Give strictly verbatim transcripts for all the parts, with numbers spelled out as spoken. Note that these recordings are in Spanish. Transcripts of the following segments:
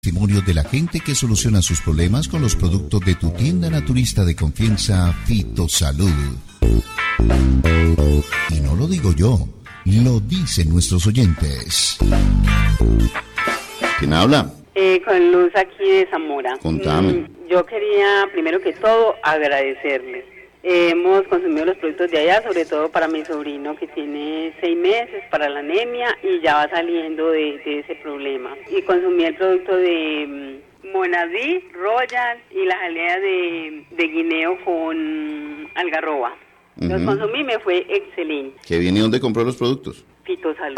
Testimonio de la gente que soluciona sus problemas con los productos de tu tienda naturista de confianza, Fitosalud. Y no lo digo yo, lo dicen nuestros oyentes. ¿Quién habla? Eh, con Luz aquí de Zamora. Contame. Mm, yo quería, primero que todo, agradecerles. Eh, hemos consumido los productos de allá, sobre todo para mi sobrino que tiene seis meses para la anemia y ya va saliendo de, de ese problema. Y consumí el producto de mm, Monaví, Royal y la jalea de, de guineo con algarroba. Uh-huh. Los consumí y me fue excelente. ¿Qué bien? ¿Y dónde compró los productos? Fitosalud.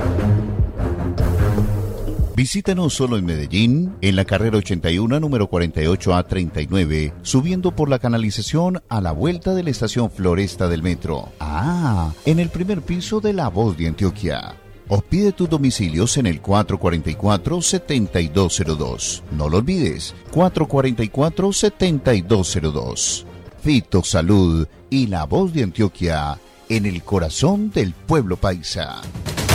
Visítanos solo en Medellín, en la carrera ochenta y uno, número cuarenta y ocho A treinta y nueve, subiendo por la canalización a la vuelta de la estación Floresta del metro. Ah, en el primer piso de La Voz de Antioquia. O pide tus domicilios en el cuatro cuatro cuatro, siete dos cero dos. No lo olvides, cuatro cuatro cuatro, siete dos cero dos. Fitosalud y La Voz de Antioquia, en el corazón del pueblo paisa.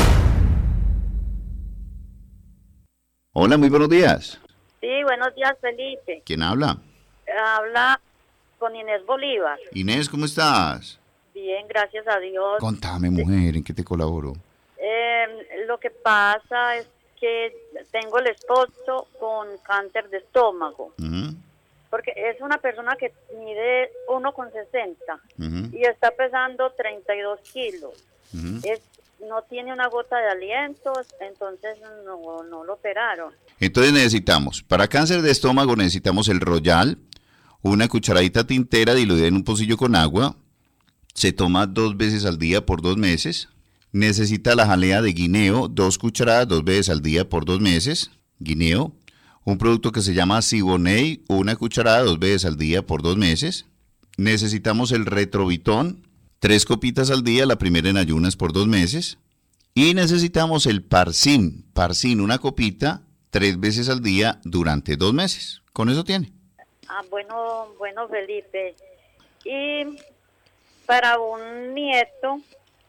Hola, muy buenos días. Sí, buenos días, Felipe. ¿Quién habla? Habla con Inés Bolívar. Inés, ¿cómo estás? Bien, gracias a Dios. Contame, mujer, ¿en qué te colaboro? Eh, lo que pasa es que tengo el esposo con cáncer de estómago. Uh-huh. Porque es una persona que mide uno con sesenta uh-huh. y está pesando treinta y dos kilos. Uh-huh. Es no tiene una gota de aliento, entonces no, no lo operaron. Entonces necesitamos, para cáncer de estómago necesitamos el Royal, una cucharadita tintera diluida en un pocillo con agua, se toma dos veces al día por dos meses. Necesita la jalea de guineo, dos cucharadas dos veces al día por dos meses, guineo. Un producto que se llama Siboney, una cucharada dos veces al día por dos meses. Necesitamos el Retrovitón, tres copitas al día, la primera en ayunas por dos meses. Y necesitamos el Parsin, Parsin, una copita, tres veces al día durante dos meses. Con eso tiene. Ah, bueno, bueno, Felipe. Y para un nieto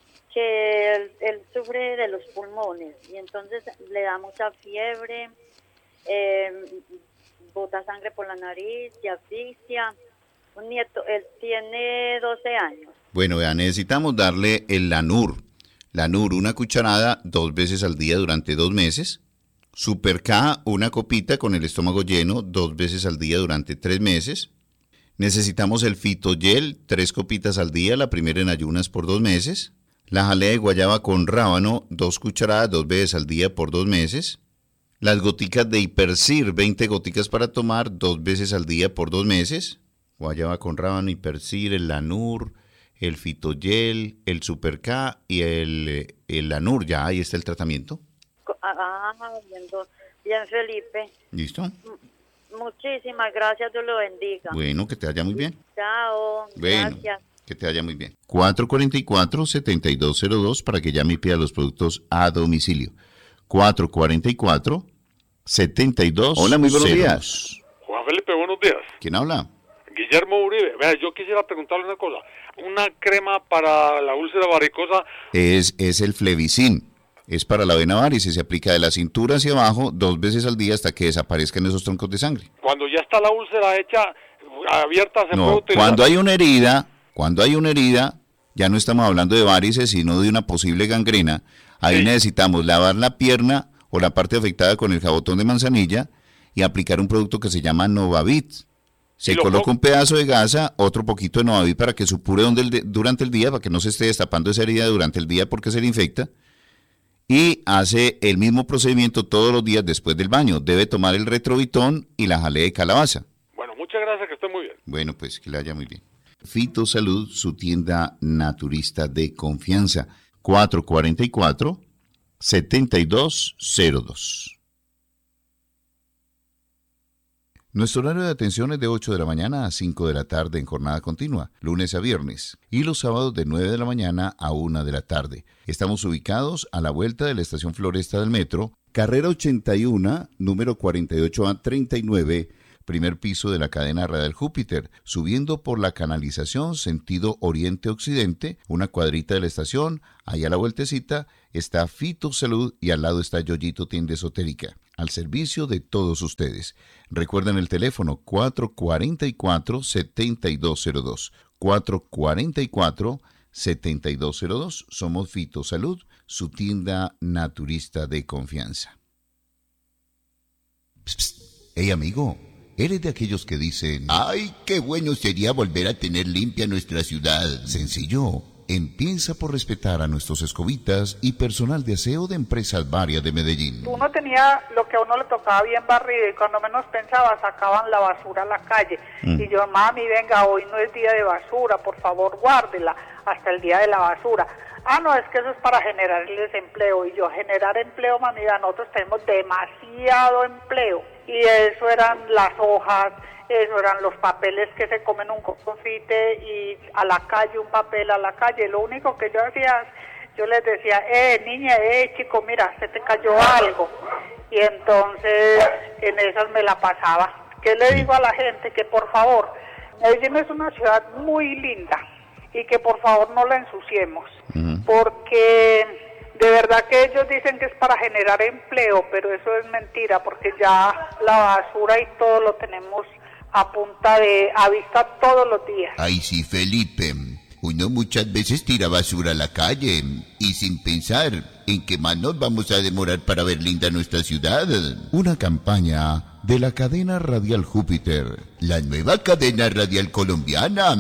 que él, él sufre de los pulmones y entonces le da mucha fiebre, eh, bota sangre por la nariz y asfixia. Un nieto, él tiene doce años. Bueno, ya necesitamos darle el Lanur. Lanur, una cucharada dos veces al día durante dos meses. Super K, una copita con el estómago lleno dos veces al día durante tres meses. Necesitamos el Fitogel, tres copitas al día, la primera en ayunas por dos meses. La jalea de guayaba con rábano, dos cucharadas dos veces al día por dos meses. Las goticas de Hipercir, veinte goticas para tomar dos veces al día por dos meses. Guayaba con rábano, Hipercir, el Lanur, el Fitogel, el Super K y el, el Lanur. Ya ahí está el tratamiento. Ah, bien, bien, Felipe. ¿Listo? M- muchísimas gracias, Dios lo bendiga. Bueno, que te vaya muy bien. Chao, bueno, gracias. Que te vaya muy bien. cuatro cuatro cuatro, siete dos cero dos para que llame y pida los productos a domicilio. cuatro cuatro cuatro, siete dos cero dos. Hola, muy buenos días. Juan Felipe, buenos días. ¿Quién habla? Guillermo Uribe. Vea, yo quisiera preguntarle una cosa. Una crema para la úlcera varicosa. Es, es el Flevicin. Es para la vena varice. Se aplica de la cintura hacia abajo dos veces al día hasta que desaparezcan esos troncos de sangre. Cuando ya está la úlcera hecha, abierta, se no, puede utilizar. Cuando hay una herida, cuando hay una herida, ya no estamos hablando de varices, sino de una posible gangrena. Ahí sí. Necesitamos lavar la pierna o la parte afectada con el jabotón de manzanilla y aplicar un producto que se llama Novavit. Se coloca po- un pedazo de gasa, otro poquito de Novavit para que supure donde el de, durante el día, para que no se esté destapando esa herida durante el día porque se le infecta. Y hace el mismo procedimiento todos los días después del baño. Debe tomar el Retrovitón y la jalea de calabaza. Bueno, muchas gracias, que esté muy bien. Bueno, pues que le vaya muy bien. Fitosalud, su tienda naturista de confianza. cuatro cuatro cuatro, siete dos cero dos. Nuestro horario de atención es de ocho de la mañana a cinco de la tarde en jornada continua, lunes a viernes, y los sábados de nueve de la mañana a una de la tarde. Estamos ubicados a la vuelta de la estación Floresta del metro, carrera ochenta y uno, número cuarenta y ocho A treinta y nueve, primer piso de la cadena radial Júpiter, subiendo por la canalización sentido oriente-occidente, una cuadrita de la estación, ahí a la vueltecita está Fito Salud y al lado está Yoyito Tienda Esotérica, al servicio de todos ustedes. Recuerden el teléfono cuatro cuatro cuatro, siete dos cero dos, cuatro cuatro cuatro, siete dos cero dos. Somos Fito Salud, su tienda naturista de confianza. Psst, psst. Hey amigo, ¿eres de aquellos que dicen, ay, qué bueno sería volver a tener limpia nuestra ciudad? Sencillo, empieza por respetar a nuestros escobitas y personal de aseo de empresas varias de Medellín. Uno tenía lo que a uno le tocaba bien barrido y cuando menos pensaba sacaban la basura a la calle. Mm. Y yo, mami, venga, hoy no es día de basura, por favor guárdela hasta el día de la basura. Ah, no, es que eso es para generarles empleo. Y yo, generar empleo, mami, nosotros tenemos demasiado empleo. Y eso eran las hojas, eso eran los papeles que se comen un confite y a la calle, un papel a la calle. Lo único que yo hacía, yo les decía, eh, niña, eh, chico, mira, se te cayó algo. Y entonces en esas me la pasaba. ¿Qué le digo a la gente? Que por favor, Medellín es una ciudad muy linda y que por favor no la ensuciemos. Uh-huh. Porque de verdad que ellos dicen que es para generar empleo, pero eso es mentira, porque ya la basura y todo lo tenemos a punta de, a vista todos los días. Ay, sí, Felipe, uno muchas veces tira basura a la calle y sin pensar en qué más nos vamos a demorar para ver linda nuestra ciudad. Una campaña de la cadena radial Júpiter, la nueva cadena radial colombiana.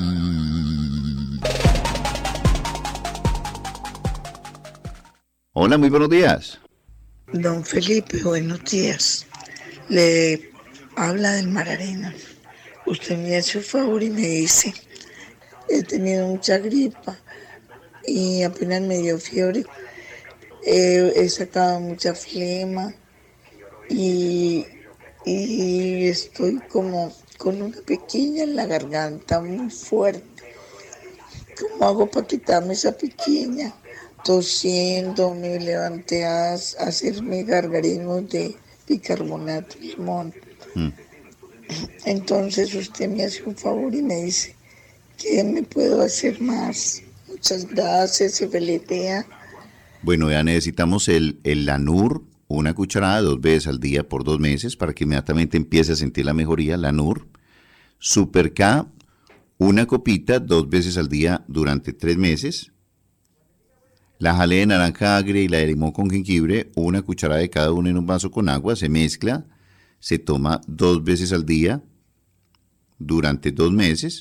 Hola, muy buenos días. Don Felipe, buenos días. Le habla del Mar Arena. Usted me hace un favor y me dice, he tenido mucha gripa y apenas me dio fiebre. Eh, he sacado mucha flema y, y estoy como con una pequeña en la garganta muy fuerte. ¿Cómo hago para quitarme esa pequeña? Tosiendo, me levanté a, a hacerme gargarismos de bicarbonato de limón. Mm. Entonces usted me hace un favor y me dice, ¿qué me puedo hacer más? Muchas gracias, se feletea. Bueno, ya necesitamos el, el Lanur, una cucharada dos veces al día por dos meses para que inmediatamente empiece a sentir la mejoría. Lanur, Super K, una copita dos veces al día durante tres meses. La jalea de naranja agria y la de limón con jengibre, una cucharada de cada uno en un vaso con agua, se mezcla, se toma dos veces al día durante dos meses.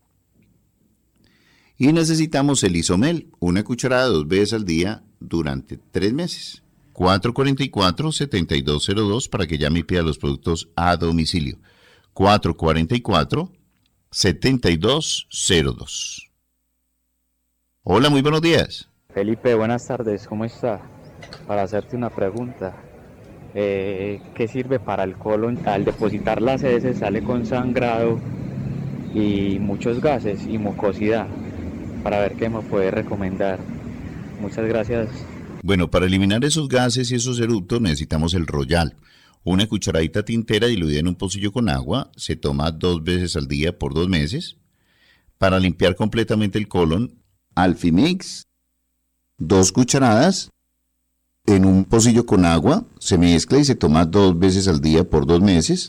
Y necesitamos el Isomel, una cucharada dos veces al día durante tres meses. cuatro cuatro cuatro, siete dos cero dos para que llame y pida los productos a domicilio. cuatro cuatro cuatro, siete dos cero dos. Hola, muy buenos días. Felipe, buenas tardes, ¿cómo está? Para hacerte una pregunta, eh, ¿qué sirve para el colon? Al depositar las heces sale con sangrado y muchos gases y mucosidad, para ver qué me puede recomendar. Muchas gracias. Bueno, para eliminar esos gases y esos eructos necesitamos el Royal. Una cucharadita tintera diluida en un pocillo con agua, se toma dos veces al día por dos meses. Para limpiar completamente el colon, Alfimix, dos cucharadas en un pocillo con agua, se mezcla y se toma dos veces al día por dos meses.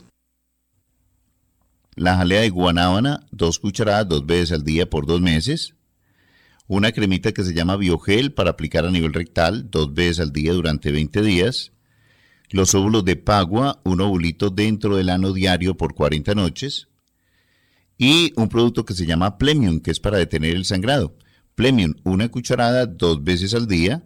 La jalea de guanábana, dos cucharadas dos veces al día por dos meses. Una cremita que se llama Biogel para aplicar a nivel rectal, dos veces al día durante veinte días. Los óvulos de Pagua, un ovulito dentro del ano diario por cuarenta noches. Y un producto que se llama Plemium, que es para detener el sangrado. Plemium, una cucharada dos veces al día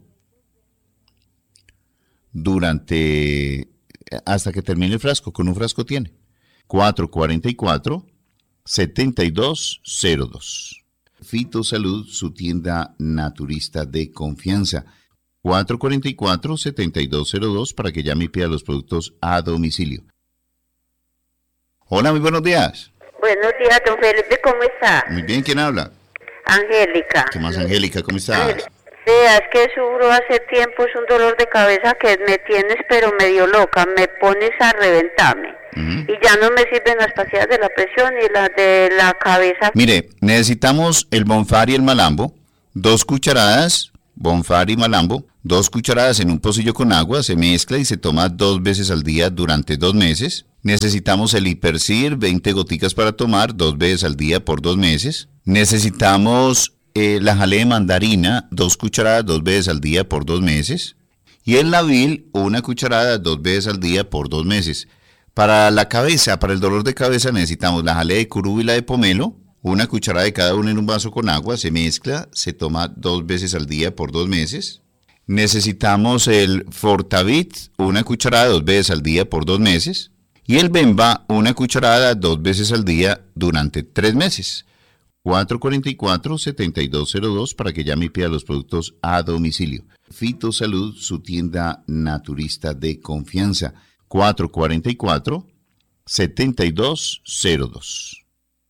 durante hasta que termine el frasco. Con un frasco tiene. cuatro cuatro cuatro, siete dos cero dos. Fito Salud, su tienda naturista de confianza. cuatro cuatro cuatro, siete dos cero dos para que llame y pida los productos a domicilio. Hola, muy buenos días. Buenos días, don Felipe, ¿cómo está? Muy bien, ¿quién habla? Angélica. ¿Qué más, Angélica? ¿Cómo estás? Vea, es que sufro hace tiempo, es un dolor de cabeza que me tienes pero medio loca, me pones a reventarme. Uh-huh. Y ya no me sirven las pastillas de la presión y las de la cabeza. Mire, necesitamos el Bonfar y el Malambo, dos cucharadas, Bonfar y Malambo, dos cucharadas en un pocillo con agua, se mezcla y se toma dos veces al día durante dos meses. Necesitamos el Hipercir, veinte goticas para tomar, dos veces al día por dos meses. Necesitamos eh, la jalea de mandarina, dos cucharadas, dos veces al día por dos meses. Y el Lavil, una cucharada, dos veces al día por dos meses. Para la cabeza, para el dolor de cabeza, necesitamos la jalea de curú y la de pomelo, una cucharada de cada una en un vaso con agua, se mezcla, se toma dos veces al día por dos meses. Necesitamos el Fortavit, una cucharada dos veces al día por dos meses. Y el Bemba, una cucharada dos veces al día durante tres meses. cuatro cuatro cuatro, siete dos cero dos para que llame y pida los productos a domicilio. Fitosalud, su tienda naturista de confianza. cuatro cuatro cuatro, siete dos cero dos.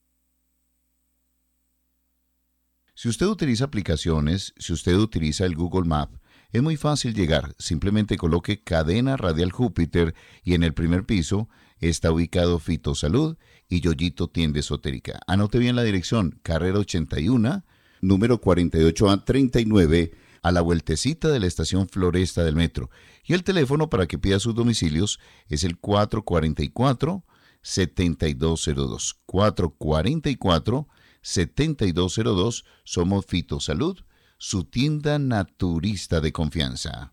Si usted utiliza aplicaciones, si usted utiliza el Google Map, es muy fácil llegar. Simplemente coloque Cadena Radial Júpiter y en el primer piso está ubicado Fitosalud y Yoyito Tienda Esotérica. Anote bien la dirección, carrera ochenta y uno, número cuarenta y ocho A treinta y nueve, a la vueltecita de la estación Floresta del Metro. Y el teléfono para que pida sus domicilios es el cuatro cuatro cuatro, siete dos cero dos. cuatro cuatro cuatro, siete dos cero dos. Somos Fitosalud, su tienda naturista de confianza.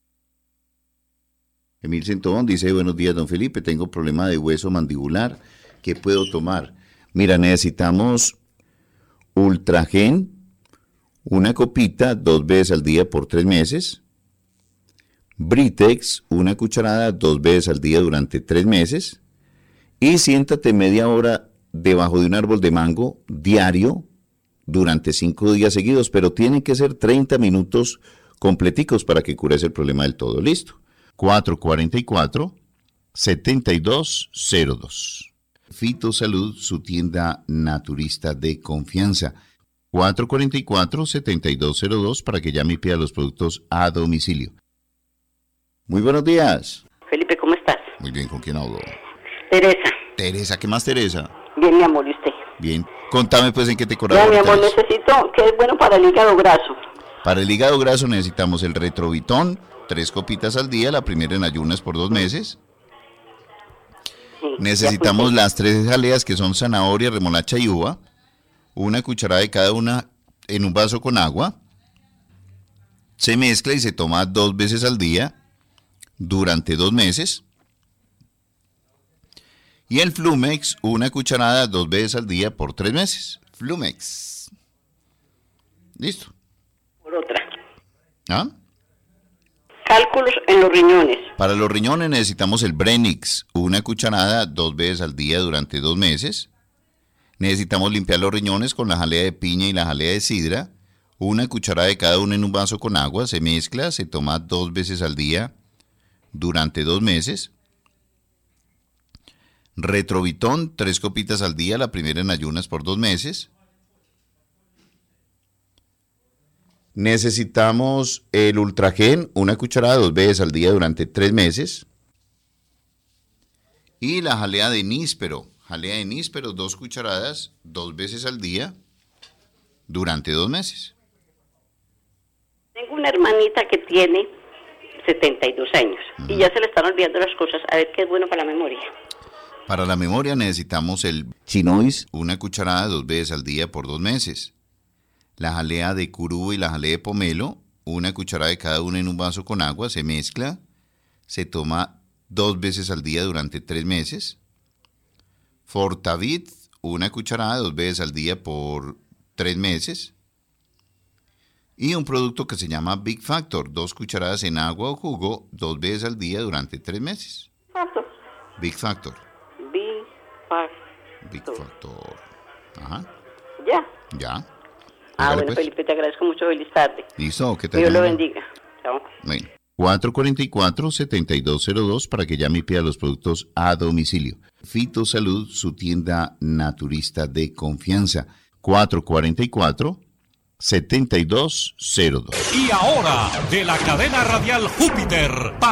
Emil Centón dice, buenos días, don Felipe, tengo problema de hueso mandibular, ¿qué puedo tomar? Mira, necesitamos Ultragen, una copita dos veces al día por tres meses. Britex, una cucharada dos veces al día durante tres meses. Y siéntate media hora debajo de un árbol de mango diario durante cinco días seguidos, pero tienen que ser treinta minutos completicos para que cures el problema del todo. Listo. cuatro cuatro cuatro, siete dos cero dos. Fitosalud, su tienda naturista de confianza. cuatro cuatro cuatro, siete dos cero dos para que llame y pida los productos a domicilio. Muy buenos días. Felipe, ¿cómo estás? Muy bien, ¿con quién hablo? Teresa. Teresa, ¿qué más, Teresa? Bien, mi amor, ¿y usted? Bien. Contame pues en qué te colaboro. Ya, mi amor, necesito, que es bueno para el hígado graso. Para el hígado graso necesitamos el Retrovitón, tres copitas al día, la primera en ayunas por dos meses. Sí, necesitamos las tres jaleas que son zanahoria, remolacha y uva. Una cucharada de cada una en un vaso con agua. Se mezcla y se toma dos veces al día durante dos meses. Y el Flumex, una cucharada dos veces al día por tres meses. Flumex. Listo. Por otra. ¿Ah? Cálculos en los riñones. Para los riñones necesitamos el Brenix, una cucharada dos veces al día durante dos meses. Necesitamos limpiar los riñones con la jalea de piña y la jalea de sidra. Una cucharada de cada uno en un vaso con agua, se mezcla, se toma dos veces al día durante dos meses. Retrovitón, tres copitas al día, la primera en ayunas por dos meses. Necesitamos el Ultragen, una cucharada dos veces al día durante tres meses. Y la jalea de níspero, jalea de níspero, dos cucharadas, dos veces al día durante dos meses. Tengo una hermanita que tiene setenta y dos años uh-huh. y ya se le están olvidando las cosas. A ver qué es bueno para la memoria. Para la memoria necesitamos el Chinois, una cucharada dos veces al día por dos meses. La jalea de curú y la jalea de pomelo, una cucharada de cada una en un vaso con agua, se mezcla, se toma dos veces al día durante tres meses. Fortavit, una cucharada dos veces al día por tres meses. Y un producto que se llama Big Factor, dos cucharadas en agua o jugo, dos veces al día durante tres meses. Factor. Big Factor. Big Factor. Big Factor. Ajá. Ya. Ya. Ah, Hágale, bueno, pues. Felipe, te agradezco mucho. Feliz tarde. Listo, ¿qué te Dios lo llama? bendiga. Chao. Bueno, cuatro cuatro cuatro, siete dos cero dos para que llame y pida los productos a domicilio. Fitosalud, su tienda naturista de confianza. cuatro cuatro cuatro, siete dos cero dos. Y ahora, de la cadena radial Júpiter.